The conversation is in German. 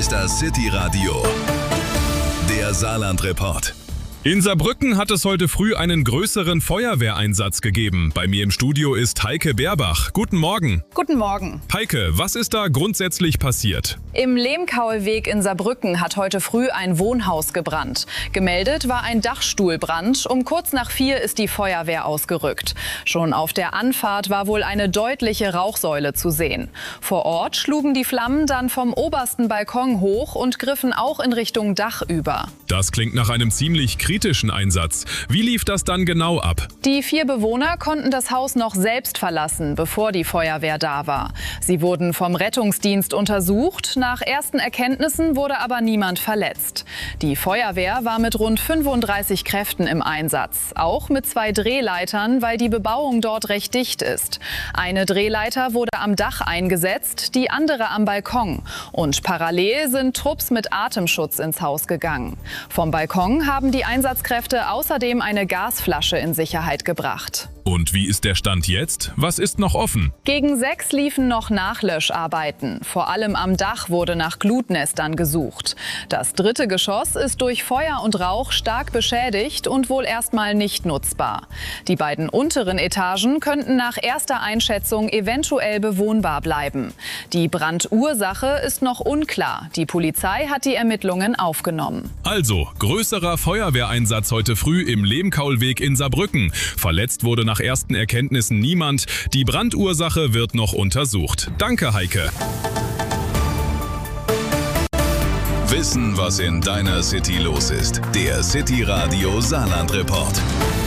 ist das City Radio, der Saarland-Report. In Saarbrücken hat es heute früh einen größeren Feuerwehreinsatz gegeben. Bei mir im Studio ist Heike Beerbach. Guten Morgen. Guten Morgen. Heike, was ist da grundsätzlich passiert? Im Lehmkaulweg in Saarbrücken hat heute früh ein Wohnhaus gebrannt. Gemeldet war ein Dachstuhlbrand. Um kurz nach 4 ist die Feuerwehr ausgerückt. Schon auf der Anfahrt war wohl eine deutliche Rauchsäule zu sehen. Vor Ort schlugen die Flammen dann vom obersten Balkon hoch und griffen auch in Richtung Dach über. Das klingt nach einem ziemlich kritischen Einsatz. Wie lief das dann genau ab? Die 4 Bewohner konnten das Haus noch selbst verlassen, bevor die Feuerwehr da war. Sie wurden vom Rettungsdienst untersucht. Nach ersten Erkenntnissen wurde aber niemand verletzt. Die Feuerwehr war mit rund 35 Kräften im Einsatz. Auch mit 2 Drehleitern, weil die Bebauung dort recht dicht ist. Eine Drehleiter wurde am Dach eingesetzt, die andere am Balkon. Und parallel sind Trupps mit Atemschutz ins Haus gegangen. Vom Balkon haben die Einsatzkräfte außerdem eine Gasflasche in Sicherheit gebracht. Und wie ist der Stand jetzt? Was ist noch offen? Gegen 6 liefen noch Nachlöscharbeiten. Vor allem am Dach wurde nach Glutnestern gesucht. Das 3. Geschoss ist durch Feuer und Rauch stark beschädigt und wohl erstmal nicht nutzbar. Die beiden unteren Etagen könnten nach erster Einschätzung eventuell bewohnbar bleiben. Die Brandursache ist noch unklar. Die Polizei hat die Ermittlungen aufgenommen. Also, größerer Feuerwehreinsatz heute früh im Lehmkaulweg in Saarbrücken. Verletzt wurde nach ersten Erkenntnissen niemand. Die Brandursache wird noch untersucht. Danke, Heike. Wissen, was in deiner City los ist. Der City Radio Saarland-Report.